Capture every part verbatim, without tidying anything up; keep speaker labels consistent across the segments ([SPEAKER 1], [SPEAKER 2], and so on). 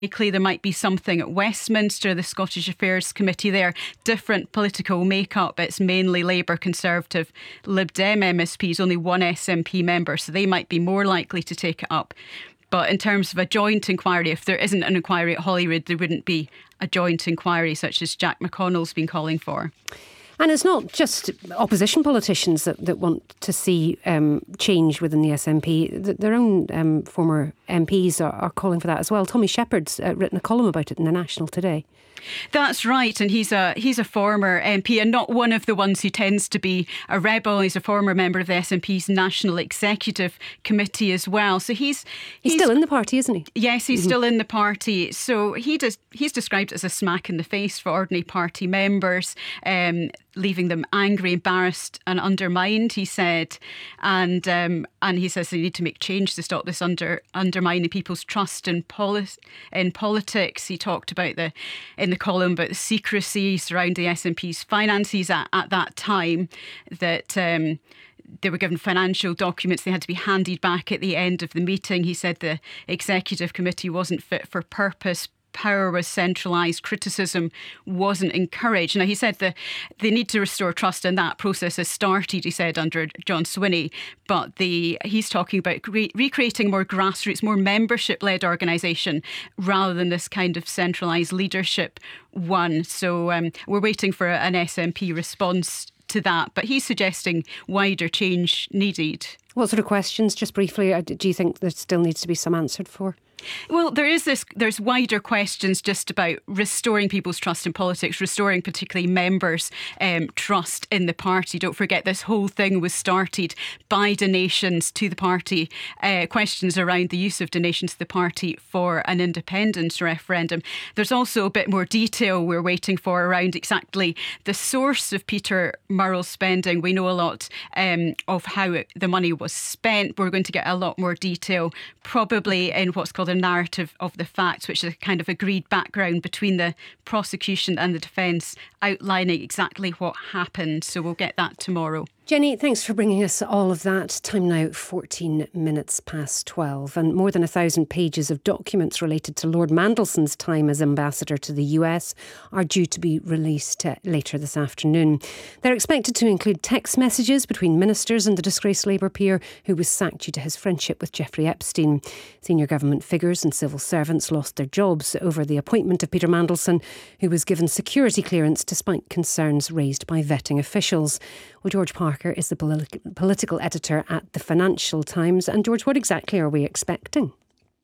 [SPEAKER 1] Likely there might be something at Westminster, the Scottish Affairs Committee there, different political makeup. It's mainly Labour, Conservative, Lib Dem M S Ps, only one S N P member, so they might be more likely to take it up. But in terms of a joint inquiry, if there isn't an inquiry at Holyrood, there wouldn't be a joint inquiry such as Jack McConnell's been calling for.
[SPEAKER 2] And it's not just opposition politicians that, that want to see um, change within the S N P. Their own um, former M Ps are, are calling for that as well. Tommy Sheppard's uh, written a column about it in The National today.
[SPEAKER 1] That's right, and he's a he's a former M P and not one of the ones who tends to be a rebel. He's a former member of the S N P's National Executive Committee as well. So he's
[SPEAKER 2] he's, he's still in the party, isn't he?
[SPEAKER 1] Yes, he's
[SPEAKER 2] mm-hmm.
[SPEAKER 1] still in the party. So he does he's described it as a smack in the face for ordinary party members, um, leaving them angry, embarrassed, and undermined. He said, and um, and he says they need to make change to stop this under undermining people's trust in poli- in politics. He talked about the in the column about the secrecy surrounding the S N P's finances at, at that time, that um, they were given financial documents, they had to be handed back at the end of the meeting. He said the executive committee wasn't fit for purpose. Power was centralised, criticism wasn't encouraged. Now, he said that they need to restore trust, and that process has started, he said, under John Swinney. But the he's talking about re- recreating more grassroots, more membership-led organisation rather than this kind of centralised leadership one. So um, we're waiting for an S N P response to that. But he's suggesting wider change needed.
[SPEAKER 2] What sort of questions, just briefly, do you think there still needs to be some answered for?
[SPEAKER 1] Well, there is this. There's wider questions just about restoring people's trust in politics, restoring particularly members' um, trust in the party. Don't forget, this whole thing was started by donations to the party. Uh, questions around the use of donations to the party for an independence referendum. There's also a bit more detail we're waiting for around exactly the source of Peter Murrell's spending. We know a lot um, of how it, the money was spent. We're going to get a lot more detail, probably in what's called a narrative of the facts, which is a kind of agreed background between the prosecution and the defence, outlining exactly what happened. So we'll get that tomorrow.
[SPEAKER 2] Jenny, thanks for bringing us all of that. Time now, fourteen minutes past twelve. And more than a thousand pages of documents related to Lord Mandelson's time as ambassador to the U S are due to be released uh, later this afternoon. They're expected to include text messages between ministers and the disgraced Labour peer who was sacked due to his friendship with Jeffrey Epstein. Senior government figures and civil servants lost their jobs over the appointment of Peter Mandelson, who was given security clearance despite concerns raised by vetting officials. Well, George Parker is the politi- political editor at the Financial Times. And George, what exactly are we expecting?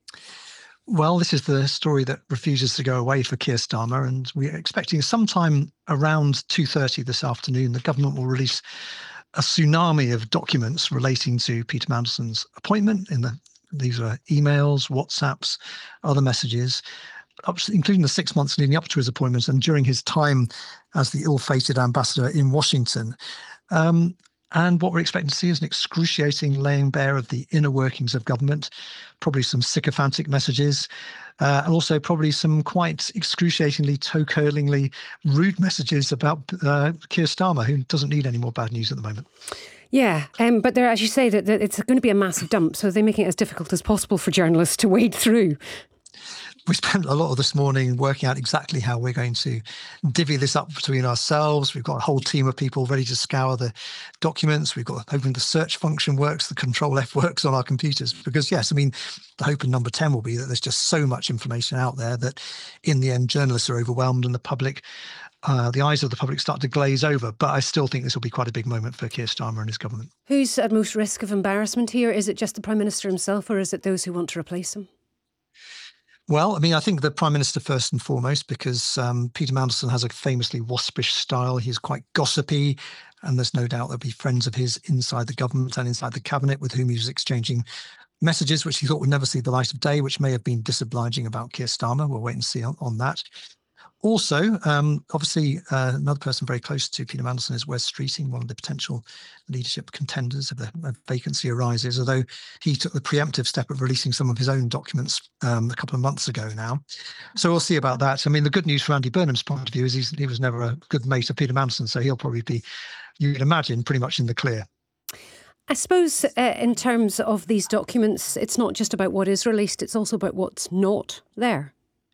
[SPEAKER 3] Well, this is the story that refuses to go away for Keir Starmer, and we're expecting sometime around two thirty this afternoon, the government will release a tsunami of documents relating to Peter Mandelson's appointment. In the These are emails, WhatsApps, other messages, including the six months leading up to his appointment and during his time as the ill-fated ambassador in Washington. Um, and what we're expecting to see is an excruciating laying bare of the inner workings of government, probably some sycophantic messages, uh, and also probably some quite excruciatingly, toe-curlingly rude messages about uh, Keir Starmer, who doesn't need any more bad news at the moment.
[SPEAKER 2] Yeah, um, but there, as you say, that, that it's going to be a massive dump, so they're making it as difficult as possible for journalists to wade through.
[SPEAKER 3] We spent a lot of this morning working out exactly how we're going to divvy this up between ourselves. We've got a whole team of people ready to scour the documents. We've got hoping the search function works, the control F works on our computers. Because, yes, I mean, the hope in number ten will be that there's just so much information out there that in the end, journalists are overwhelmed and the public, uh, the eyes of the public start to glaze over. But I still think this will be quite a big moment for Keir Starmer and his government.
[SPEAKER 2] Who's at most risk of embarrassment here? Is it just the Prime Minister himself, or is it those who want to replace him?
[SPEAKER 3] Well, I mean, I think the Prime Minister first and foremost, because um, Peter Mandelson has a famously waspish style. He's quite gossipy, and there's no doubt there'll be friends of his inside the government and inside the cabinet with whom he was exchanging messages which he thought would never see the light of day, which may have been disobliging about Keir Starmer. We'll wait and see on, on that. Also, um, obviously, uh, another person very close to Peter Mandelson is Wes Streeting, one of the potential leadership contenders if a, a vacancy arises, although he took the preemptive step of releasing some of his own documents um, a couple of months ago now. So we'll see about that. I mean, the good news from Andy Burnham's point of view is he's, he was never a good mate of Peter Mandelson, so he'll probably be, you can imagine, pretty much in the clear.
[SPEAKER 2] I suppose uh, in terms of these documents, it's not just about what is released, it's also about what's not there.